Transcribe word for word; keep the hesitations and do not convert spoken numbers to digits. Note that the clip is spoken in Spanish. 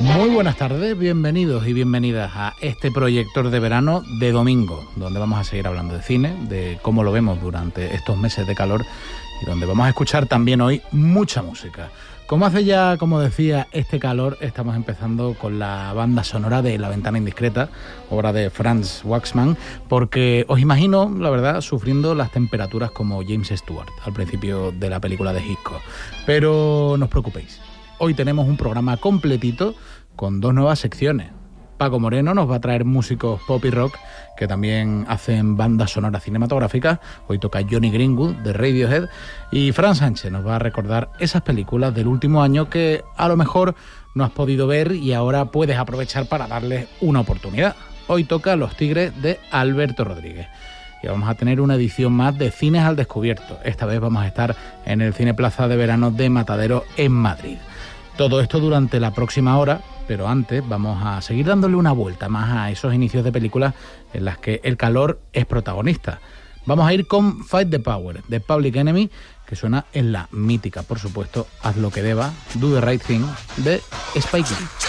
Muy buenas tardes, bienvenidos y bienvenidas a este proyector de verano de domingo, donde vamos a seguir hablando de cine, de cómo lo vemos durante estos meses de calor y donde vamos a escuchar también hoy mucha música. Como hace ya, como decía, este calor, estamos empezando con la banda sonora de La Ventana Indiscreta, obra de Franz Waxman, porque os imagino, la verdad, sufriendo las temperaturas como James Stewart al principio de la película de Hitchcock. Pero no os preocupéis, hoy tenemos un programa completito con dos nuevas secciones. Paco Moreno nos va a traer músicos pop y rock que también hacen bandas sonoras cinematográficas. Hoy toca Johnny Greenwood de Radiohead y Fran Sánchez nos va a recordar esas películas del último año que a lo mejor no has podido ver y ahora puedes aprovechar para darles una oportunidad. Hoy toca Los Tigres de Alberto Rodríguez. Y vamos a tener una edición más de Cines al Descubierto. Esta vez vamos a estar en el Cine Plaza de Verano de Matadero en Madrid. Todo esto durante la próxima hora, pero antes vamos a seguir dándole una vuelta más a esos inicios de películas en las que el calor es protagonista. Vamos a ir con Fight the Power de Public Enemy, que suena en la mítica, por supuesto, Haz lo que deba, Do the Right Thing de Spike Lee.